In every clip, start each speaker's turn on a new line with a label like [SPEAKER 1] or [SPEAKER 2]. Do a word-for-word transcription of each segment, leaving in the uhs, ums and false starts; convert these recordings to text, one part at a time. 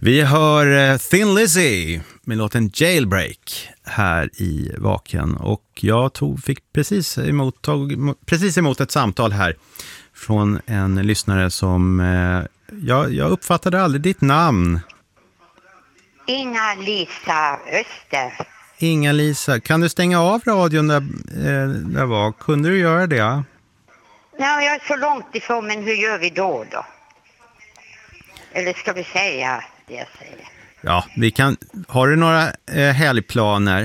[SPEAKER 1] Vi hör eh, Thin Lizzy med låten Jailbreak här i Vaken. Och jag tog, fick precis emot, tog, precis emot ett samtal här från en lyssnare som... Eh, jag, jag uppfattade aldrig ditt namn.
[SPEAKER 2] Inga-Lisa Öster.
[SPEAKER 1] Inga-Lisa, kan du stänga av radion där, eh, där var? Kunde du göra det? Ja?
[SPEAKER 2] Nej, jag är så långt ifrån, men hur gör vi då då? Eller ska vi säga det jag säger?
[SPEAKER 1] Ja, vi kan... Har du några eh, helgplaner?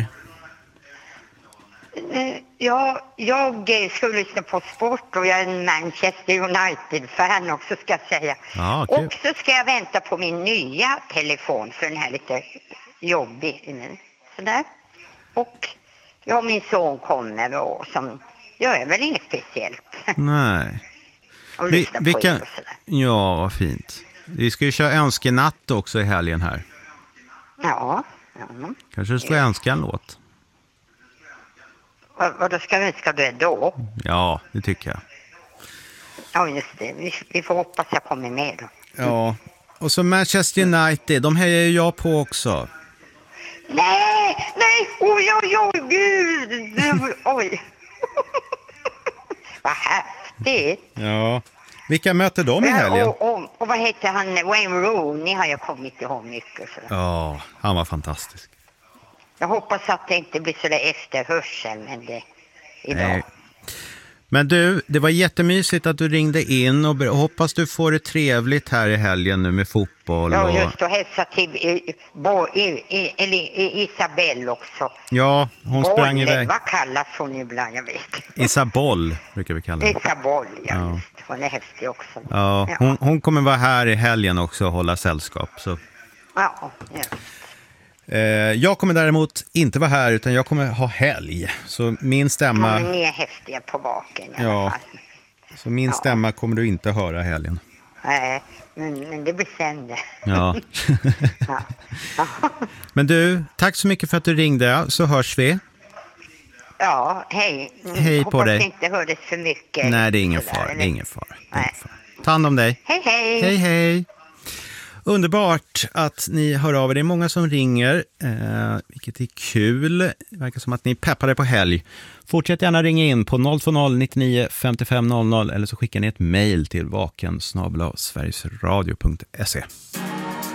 [SPEAKER 2] Eh, ja, jag eh, ska lyssna på sport och jag är en Manchester United-fan också, ska jag säga.
[SPEAKER 1] Ja, kul.
[SPEAKER 2] Och så ska jag vänta på min nya telefon, för den här lite jobbig. Sådär. Och ja, min son kommer och som gör väl inget speciellt.
[SPEAKER 1] Nej.
[SPEAKER 2] Och
[SPEAKER 1] Vi,
[SPEAKER 2] lyssna
[SPEAKER 1] vi
[SPEAKER 2] på
[SPEAKER 1] kan...
[SPEAKER 2] er och sådär.
[SPEAKER 1] Ja, vad fint. Vi ska ju köra önskenatt också i helgen här.
[SPEAKER 2] Ja. ja.
[SPEAKER 1] Kanske du ska önska en låt?
[SPEAKER 2] Vad, vad då ska vi önska det då?
[SPEAKER 1] Ja, det tycker jag.
[SPEAKER 2] Ja, just det. Vi, vi får hoppas jag kommer med då.
[SPEAKER 1] Ja, och så Manchester United, de hejar ju jag på också.
[SPEAKER 2] Nej, nej, oj, oj, oj, gud, oj. Vad häftigt.
[SPEAKER 1] Ja. Vilka möter de i helgen?
[SPEAKER 2] Och, och, och vad heter han, Wayne Rooney har jag kommit ihåg mycket. Sådär.
[SPEAKER 1] Ja, han var fantastisk.
[SPEAKER 2] Jag hoppas att det inte blir så där efterhörsel, men det idag.
[SPEAKER 1] Nej. Men du, det var jättemysigt att du ringde in och hoppas du får det trevligt här i helgen nu med fotboll.
[SPEAKER 2] Ja,
[SPEAKER 1] och...
[SPEAKER 2] just att hälsa till i, bo, i, i, eller i Isabelle också.
[SPEAKER 1] Ja, hon
[SPEAKER 2] Boll,
[SPEAKER 1] sprang iväg.
[SPEAKER 2] Vad kallas hon ibland, jag vet.
[SPEAKER 1] Isaboll brukar vi kalla henne.
[SPEAKER 2] Isabelle, ja,
[SPEAKER 1] Ja.
[SPEAKER 2] just. Hon är häftig också.
[SPEAKER 1] Ja, hon, hon kommer vara här i helgen också och hålla sällskap. Så.
[SPEAKER 2] Ja, ja.
[SPEAKER 1] Eh, jag kommer däremot inte vara här utan jag kommer ha helg. Så min stämma...
[SPEAKER 2] Ja, men ni är häftiga på baken i alla
[SPEAKER 1] Ja.
[SPEAKER 2] fall.
[SPEAKER 1] Så min
[SPEAKER 2] Ja.
[SPEAKER 1] stämma kommer du inte höra helgen.
[SPEAKER 2] Nej, men, men det blir sen det.
[SPEAKER 1] Ja.
[SPEAKER 2] Ja. Ja.
[SPEAKER 1] Men du, tack så mycket för att du ringde. Så hörs vi.
[SPEAKER 2] Ja, hej.
[SPEAKER 1] Hej på
[SPEAKER 2] Hoppas
[SPEAKER 1] dig.
[SPEAKER 2] det inte hördes för mycket.
[SPEAKER 1] Nej, det är ingen
[SPEAKER 2] sådär,
[SPEAKER 1] fara. Det
[SPEAKER 2] eller?
[SPEAKER 1] är ingen fara. Det är
[SPEAKER 2] Nej.
[SPEAKER 1] ingen fara. Ta hand om dig.
[SPEAKER 2] Hej, hej.
[SPEAKER 1] Hej, hej. Underbart att ni hör av er. Det är många som ringer, eh, vilket är kul. Det verkar som att ni peppar på helg. Fortsätt gärna ringa in på noll två noll nittionio femtiofem noll noll eller så skickar ni ett mejl till vaken snabel-a sverigesradio punkt se.